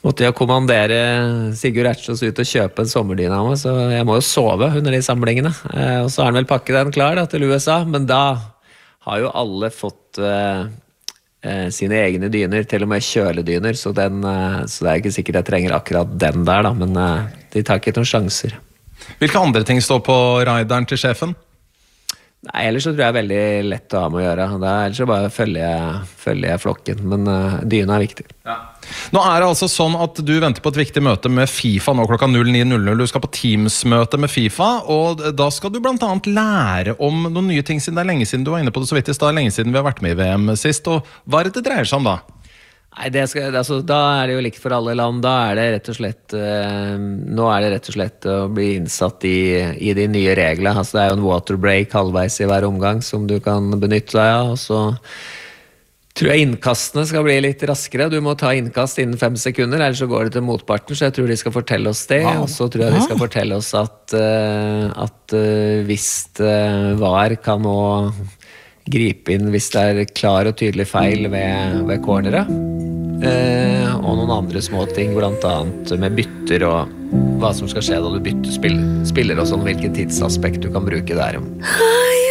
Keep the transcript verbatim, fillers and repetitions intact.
måtte jeg kommandere Sigurd Ertsjås ut og kjøpe en sommerdyne av meg, så jeg må jo sove under de samlingene. Eh, og så har han vel pakket den klar da, til U S A, men da har jo alle fått eh, eh, sine egne dyner, til og med kjøledyner, så, den, eh, så det er ikke sikkert jeg trenger akkurat den der, da, men eh, de tar ikke noen sjanser. Hvilke andre ting står på rideren til sjefen? Nei, ellers så tror jeg det er veldig lett å ha med å gjøre. Da, ellers så bare følger jeg, følger jeg flokken, men uh, dyna er viktig. Ja. Nå er det altså sånn at du venter på et viktig møte med FIFA nå klokka null ni null null. Du skal på Teams-møte med FIFA, og da skal du blant annet lære om noen nye ting siden det er lenge siden du var inne på det så vidt i stad, lenge siden vi har vært med i V M sist, og hva er det det dreier seg om da? Nei, det skal, altså, da er det jo likt for alle land. Da er det rett og slett uh, nå er det rett og slett å bli innsatt i, i de nye reglene. Altså, det er jo en water break halvveis i hver omgang som du kan benytte deg av, og så tror jeg innkastene skal bli litt raskere. Du må ta innkast innen fem sekunder, ellers så går det til motparten, så jeg tror de skal fortelle oss det. Wow. Og så tror jeg de skal fortelle oss at, uh, at uh, hvis uh, V A R kan nå gripe inn hvis det er klar og tydelig feil ved, ved corneret. Eh, og noen andre små ting, blant annet med bytter og hva som skal skje da du bytter spill, spiller og sånn, hvilken tidsaspekt du kan bruke der.